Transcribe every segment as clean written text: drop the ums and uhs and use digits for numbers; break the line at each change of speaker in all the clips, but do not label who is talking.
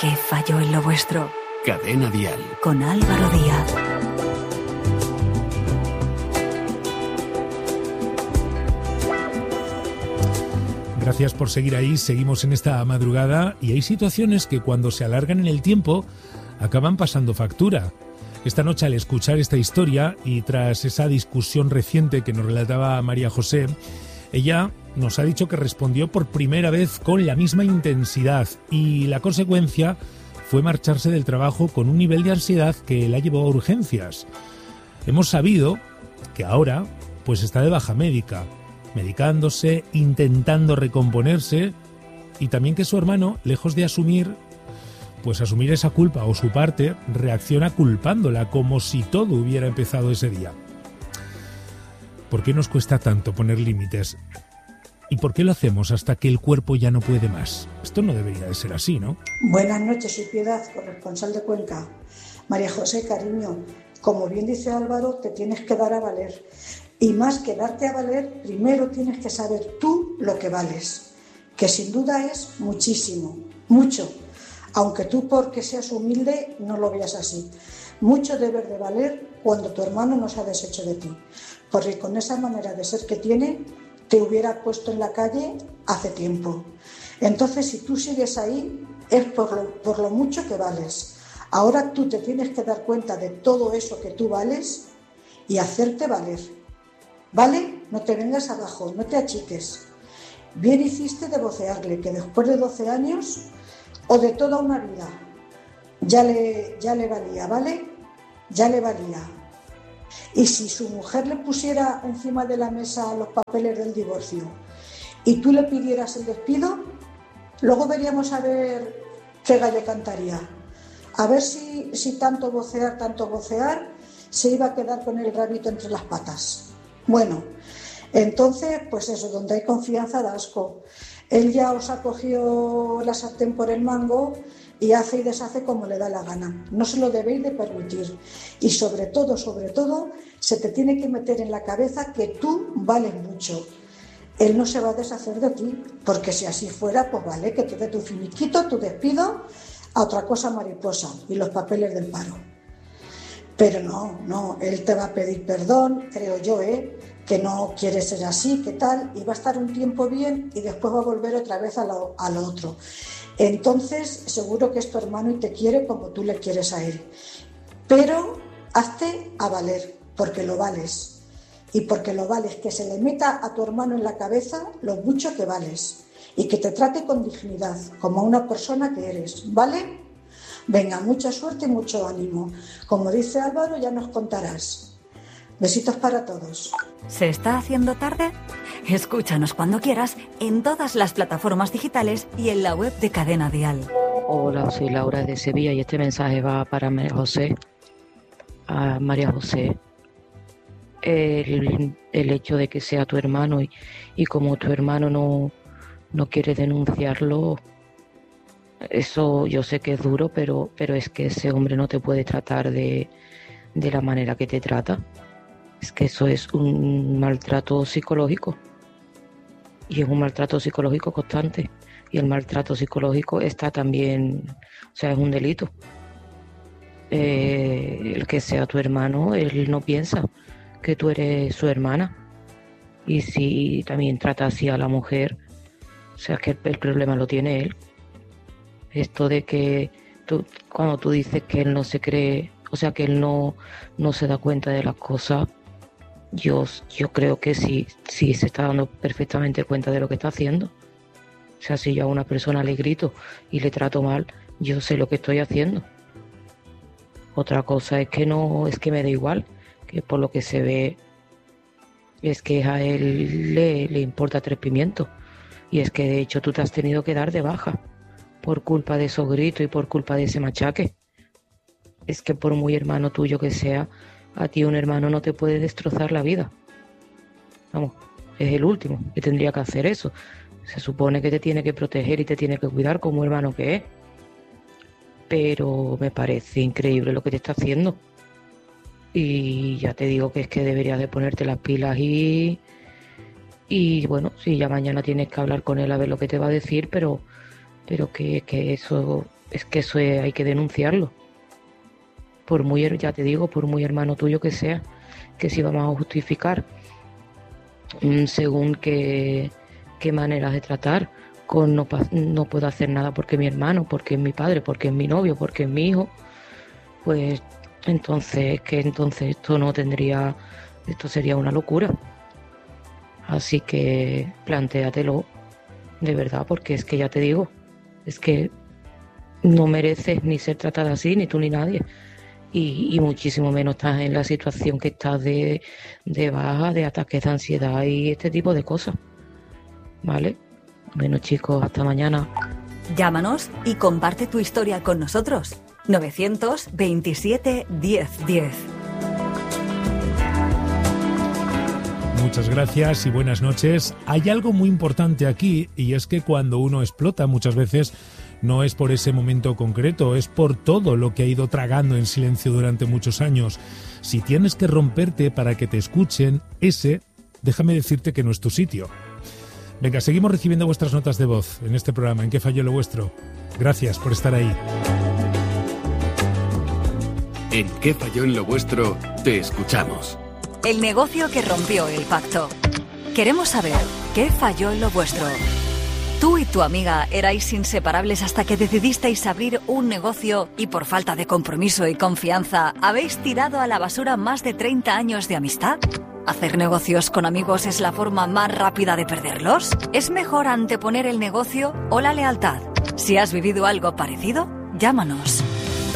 ¿Qué falló en lo vuestro?
Cadena Dial.
Con Álvaro Díaz.
Gracias por seguir ahí, seguimos en esta madrugada y hay situaciones que cuando se alargan en el tiempo acaban pasando factura. Esta noche al escuchar esta historia y tras esa discusión reciente que nos relataba María José, ella nos ha dicho que respondió por primera vez con la misma intensidad y la consecuencia fue marcharse del trabajo con un nivel de ansiedad que la llevó a urgencias. Hemos sabido que ahora pues está de baja médica, medicándose, intentando recomponerse y también que su hermano, lejos de asumir esa culpa o su parte, reacciona culpándola como si todo hubiera empezado ese día. ¿Por qué nos cuesta tanto poner límites? ¿Y por qué lo hacemos hasta que el cuerpo ya no puede más? Esto no debería de ser así, ¿no?
Buenas noches, soy Piedad, corresponsal de Cuenca. María José, cariño, como bien dice Álvaro, te tienes que dar a valer. Y más que darte a valer, primero tienes que saber tú lo que vales, que sin duda es muchísimo, mucho, aunque tú porque seas humilde no lo veas así. Mucho debes de valer cuando tu hermano no se ha deshecho de ti, porque con esa manera de ser que tiene, te hubiera puesto en la calle hace tiempo. Entonces, si tú sigues ahí, es por lo mucho que vales. Ahora tú te tienes que dar cuenta de todo eso que tú vales y hacerte valer. ¿Vale? No te vengas abajo, no te achiques. Bien hiciste de vocearle, que después de 12 años o de toda una vida ya le valía, ¿vale? Ya le valía. Y si su mujer le pusiera encima de la mesa los papeles del divorcio y tú le pidieras el despido, luego veríamos a ver qué gallo cantaría. A ver si tanto vocear, se iba a quedar con el rabito entre las patas. Bueno, entonces, pues eso, donde hay confianza da asco. Él ya os ha cogido la sartén por el mango y hace y deshace como le da la gana. No se lo debéis de permitir. Y sobre todo, se te tiene que meter en la cabeza que tú vales mucho. Él no se va a deshacer de ti, porque si así fuera, pues vale, que te dé tu finiquito, tu despido, a otra cosa mariposa y los papeles del paro. Pero no, él te va a pedir perdón, creo yo, que no quiere ser así, que tal, y va a estar un tiempo bien y después va a volver otra vez a lo otro. Entonces, seguro que es tu hermano y te quiere como tú le quieres a él. Pero hazte a valer, porque lo vales. Y porque lo vales, que se le meta a tu hermano en la cabeza lo mucho que vales. Y que te trate con dignidad, como una persona que eres, ¿vale? Venga, mucha suerte y mucho ánimo. Como dice Álvaro, ya nos contarás. Besitos para todos.
¿Se está haciendo tarde? Escúchanos cuando quieras en todas las plataformas digitales y en la web de Cadena Dial.
Hola, soy Laura de Sevilla y este mensaje va para María José. A María José, el hecho de que sea tu hermano y como tu hermano no quiere denunciarlo, eso yo sé que es duro, pero es que ese hombre no te puede tratar de la manera que te trata. Es que eso es un maltrato psicológico. Y es un maltrato psicológico constante. Y el maltrato psicológico está también, o sea, es un delito. El que sea tu hermano, él no piensa que tú eres su hermana. Y si también trata así a la mujer, o sea, que el problema lo tiene él. Esto de que cuando tú dices que él no se cree, o sea, que él no se da cuenta de las cosas, yo creo que sí se está dando perfectamente cuenta de lo que está haciendo. O sea, si yo a una persona le grito y le trato mal, yo sé lo que estoy haciendo. Otra cosa es que me da igual, que por lo que se ve es que a él le importa tres pimientos. Y es que de hecho tú te has tenido que dar de baja por culpa de esos gritos y por culpa de ese machaque. Es que por muy hermano tuyo que sea, a ti un hermano no te puede destrozar la vida. Vamos, es el último que tendría que hacer eso. Se supone que te tiene que proteger y te tiene que cuidar como hermano que es. Pero me parece increíble lo que te está haciendo. Y ya te digo que es que deberías de ponerte las pilas y bueno, sí, ya mañana tienes que hablar con él a ver lo que te va a decir, pero que eso es que eso hay que denunciarlo. Ya te digo, por muy hermano tuyo que sea, que si vamos a justificar según qué maneras de tratar, con no puedo hacer nada porque es mi hermano, porque es mi padre, porque es mi novio, porque es mi hijo, pues entonces esto sería una locura. Así que plantéatelo de verdad, porque es que ya te digo, es que no mereces ni ser tratada así, ni tú ni nadie. Y muchísimo menos estás en la situación que estás de baja, de ataques de ansiedad y este tipo de cosas. ¿Vale? Bueno, chicos, hasta mañana.
Llámanos y comparte tu historia con nosotros. 927 1010.
Muchas gracias y buenas noches. Hay algo muy importante aquí, y es que cuando uno explota muchas veces no es por ese momento concreto, es por todo lo que ha ido tragando en silencio durante muchos años. Si tienes que romperte para que te escuchen, déjame decirte que no es tu sitio. Venga, seguimos recibiendo vuestras notas de voz en este programa, ¿En qué falló lo vuestro? Gracias por estar ahí.
En ¿Qué falló en lo vuestro? Te escuchamos.
El negocio que rompió el pacto. Queremos saber qué falló en lo vuestro. Tú y tu amiga erais inseparables hasta que decidisteis abrir un negocio y por falta de compromiso y confianza habéis tirado a la basura más de 30 años de amistad. ¿Hacer negocios con amigos es la forma más rápida de perderlos? ¿Es mejor anteponer el negocio o la lealtad? Si has vivido algo parecido, llámanos.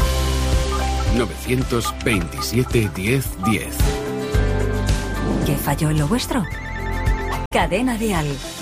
927 1010.
¿Qué falló en lo vuestro? Cadena Dial.